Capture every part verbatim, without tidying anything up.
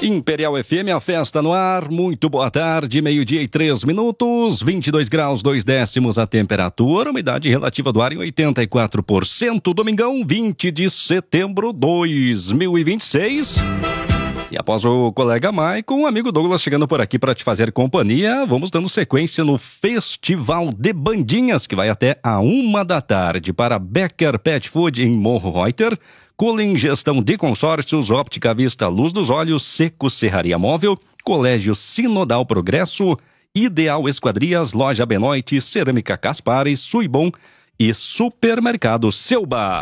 Imperial F M, a festa no ar. Muito boa tarde, meio-dia e três minutos, vinte e dois graus, dois décimos a temperatura, umidade relativa do ar em oitenta e quatro por cento. Domingão, vinte de setembro de dois mil e vinte e seis. E após o colega Maicon, o amigo Douglas chegando por aqui para te fazer companhia, vamos dando sequência no Festival de Bandinhas, que vai até a uma da tarde, para Becker Pet Food em Morro Reuter, Cullen Gestão de Consórcios, Óptica Vista Luz dos Olhos, Seco Serraria Móvel, Colégio Sinodal Progresso, Ideal Esquadrias, Loja Benoite, Cerâmica Caspares, Suibom e Supermercado Selba.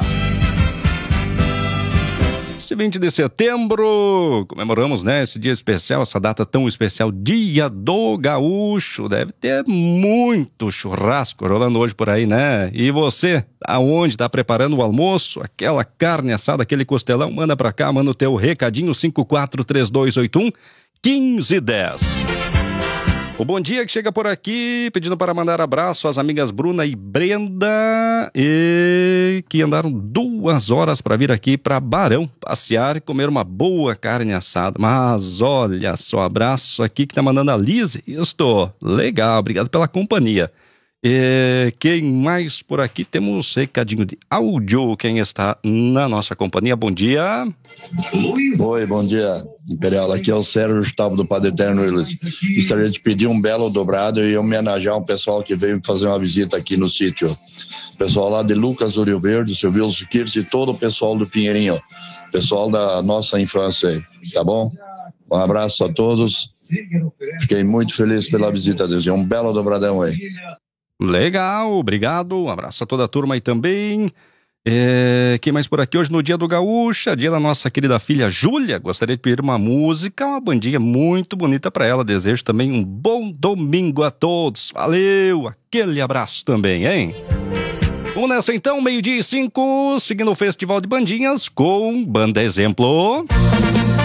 Esse vinte de setembro, comemoramos, né, esse dia especial, essa data tão especial, Dia do Gaúcho. Deve ter muito churrasco rolando hoje por aí, né? E você, aonde tá preparando o almoço? Aquela carne assada, aquele costelão? Manda pra cá, manda o teu recadinho, cinco quatro três dois oito um, um cinco um zero. O bom dia que chega por aqui, pedindo para mandar abraço às amigas Bruna e Brenda, e que andaram duas horas para vir aqui para Barão passear e comer uma boa carne assada. Mas olha só, abraço aqui que tá mandando a Liz. Isto, legal, obrigado pela companhia. E quem mais por aqui? Temos recadinho de áudio. Quem está na nossa companhia? Bom dia. Oi, bom dia, Imperial. Aqui é o Sérgio Gustavo do Padre Eterno. Eles gostaria de pedir um belo dobrado e homenagear um pessoal que veio fazer uma visita aqui no sítio. Pessoal lá de Lucas do Rio Verde, seu Wilson Kirsch e todo o pessoal do Pinheirinho. Pessoal da nossa infância aí, tá bom? Um abraço a todos. Fiquei muito feliz pela visita deles. Um belo dobradão aí. Legal, obrigado. Um abraço a toda a turma aí também. É, quem mais por aqui hoje no Dia do Gaúcha, dia da nossa querida filha Júlia? Gostaria de pedir uma música, uma bandinha muito bonita para ela. Desejo também um bom domingo a todos. Valeu, aquele abraço também, hein? Vamos nessa então, meio-dia e cinco, seguindo o Festival de Bandinhas com Banda Exemplo.